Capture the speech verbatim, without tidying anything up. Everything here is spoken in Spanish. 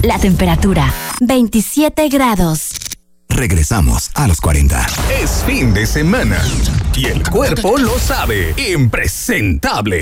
La temperatura, veintisiete grados. Regresamos a los cuarenta. Es fin de semana y el cuerpo lo sabe. Impresentable.